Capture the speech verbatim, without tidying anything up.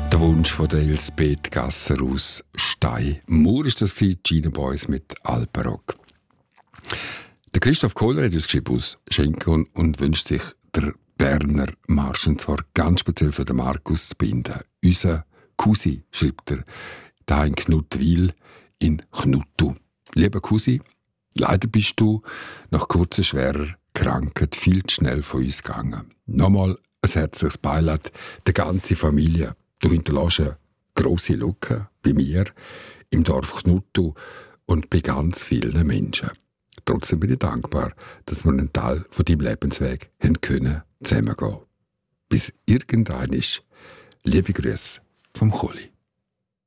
Der Wunsch von der Elsbeth Gasser aus Stein. Mur ist das die Gina Boys mit Alpenrock. Der Christoph Kohler hat uns geschrieben aus Schenken und wünscht sich der Berner Marsch, und zwar ganz speziell für den Markus zu binden. Unser Cousin, schreibt er, da in Knutwil in Knuttu. Lieber Cousin, leider bist du nach kurzer, schwerer Krankheit viel zu schnell von uns gegangen. Nochmal ein herzliches Beileid der ganzen Familie. Du hinterlässt eine grosse Lücke bei mir, im Dorf Knuttu und bei ganz vielen Menschen. Trotzdem bin ich dankbar, dass wir einen Teil von deinem Lebensweg haben können zusammengehen. Bis irgendwann ist. Liebe Grüße vom Choli.